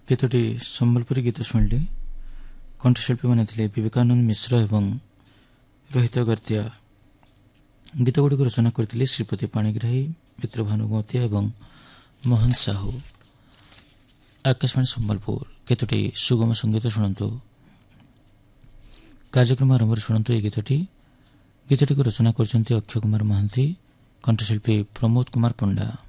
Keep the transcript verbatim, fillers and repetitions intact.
କେତୋଟି ସମ୍ବଲପୁରୀ ଗୀତ ଶୁଣିଲେ। କଣ୍ଠଶିଳ୍ପୀମାନେ ଥିଲେ ବିବେକାନନ୍ଦ ମିଶ୍ର ଏବଂ ରୋହିତ ଗର୍ତ୍ତିଆ। ଗୀତଗୁଡ଼ିକୁ ରଚନା କରିଥିଲେ ଶ୍ରୀପତି ପାଣିଗ୍ରାହୀ, ମିତ୍ରଭାନୁ ଗୌତିଆ ଏବଂ ମୋହନ ସାହୁ। ଆକାଶବାଣୀ ସମ୍ବଲପୁର କେତୋଟି ସୁଗମ ସଙ୍ଗୀତ ଶୁଣନ୍ତୁ। କାର୍ଯ୍ୟକ୍ରମ ଆରମ୍ଭରେ ଶୁଣନ୍ତୁ ଏହି ଗୀତଟି। ଗୀତଟିକୁ ରଚନା କରିଛନ୍ତି ଅକ୍ଷୟ କୁମାର ମହାନ୍ତି, କଣ୍ଠଶିଳ୍ପୀ ପ୍ରମୋଦ କୁମାର ପଣ୍ଡା।